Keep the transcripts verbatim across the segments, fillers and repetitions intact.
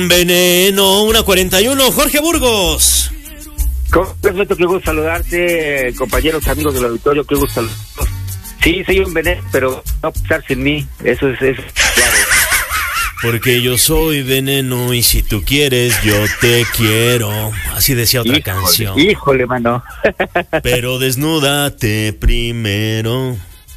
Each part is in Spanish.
Veneno, una cuarenta y uno, Jorge Burgos. Con respeto, qué gusto saludarte, compañeros, amigos del auditorio, qué gusto saludarlos. Sí, soy un veneno, pero no pasar sin mí, eso es, eso es claro. Porque yo soy veneno y si tú quieres, yo te quiero. Así decía otra híjole, canción. Híjole, mano. Pero desnúdate primero.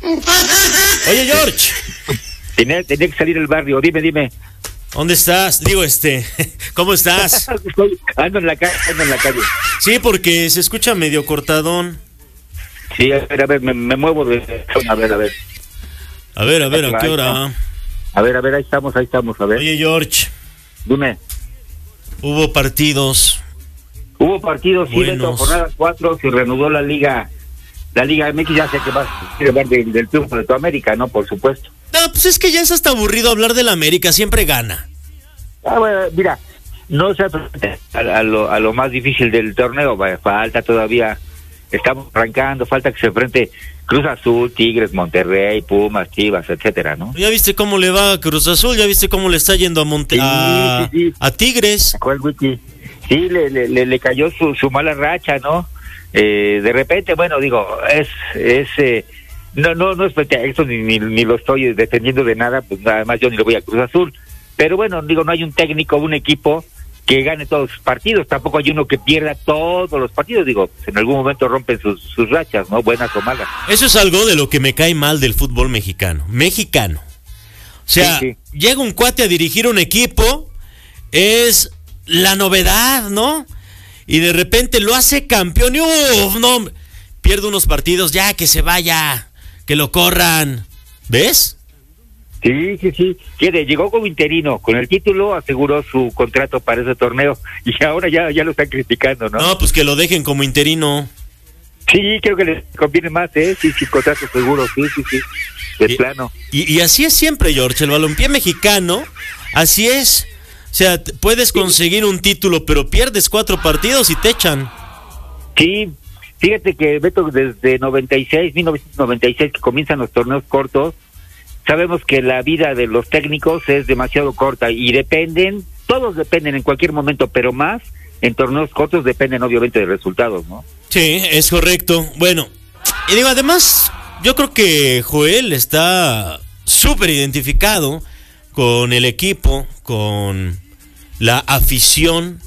Oye, George. Tenía, tenía que salir del barrio, dime, dime. ¿Dónde estás? Digo, este, ¿cómo estás? Estoy, ando en la calle, ando en la calle. Sí, porque se escucha medio cortadón. Sí, a ver, a ver, me, me muevo de... A ver, a ver. A ver, a ver, ¿a qué hora? A ver, a ver, ahí estamos, ahí estamos, a ver. Oye, George. Dime. Hubo partidos. Hubo partidos, sí, buenos. Beto, jornada cuatro, se reanudó la liga, la Liga M X, ya sé que vas a hablar del, del triunfo de tu América, ¿no? Por supuesto. No, pues es que ya es hasta aburrido hablar del América, siempre gana. Ah, bueno, mira, no se a, a, lo, a lo más difícil del torneo, vaya, falta todavía, estamos arrancando, falta que se enfrente Cruz Azul, Tigres, Monterrey, Pumas, Chivas, etcétera, ¿no? ¿Ya viste cómo le va a Cruz Azul? ¿Ya viste cómo le está yendo a Monte sí, a, sí, sí. a Tigres? ¿Cuál, Wiki? Sí, le, le, le, le cayó su, su mala racha, ¿no? Eh, de repente, bueno, digo, es... es eh, no no no es pretexto, ni, ni, ni lo estoy defendiendo de nada, pues nada más yo ni le voy a Cruz Azul. Pero bueno, digo, no hay un técnico, un equipo que gane todos sus partidos, tampoco hay uno que pierda todos los partidos, digo, en algún momento rompen sus, sus rachas, ¿no? Buenas o malas. Eso es algo de lo que me cae mal del fútbol mexicano, mexicano. O sea, sí, sí. Llega un cuate a dirigir un equipo, es la novedad, ¿no? Y de repente lo hace campeón y ¡uf! No, pierde unos partidos, ya que se vaya, que lo corran, ¿ves? Sí, sí, sí, quiere, llegó como interino, con el título aseguró su contrato para ese torneo y ahora ya, ya lo están criticando, ¿no? No, pues que lo dejen como interino. Sí, creo que les conviene más, ¿eh? Sí, sí, contrato seguro, sí, sí, sí, de y, plano. Y, y así es siempre, George, el balompié mexicano, así es. O sea, puedes conseguir un título, pero pierdes cuatro partidos y te echan. Sí, fíjate que, Beto, desde noventa y seis, mil novecientos noventa y seis, que comienzan los torneos cortos, sabemos que la vida de los técnicos es demasiado corta y dependen, todos dependen en cualquier momento, pero más en torneos cortos dependen obviamente de resultados, ¿no? Sí, es correcto. Bueno, y digo, además, yo creo que Joel está súper identificado con el equipo, con la afición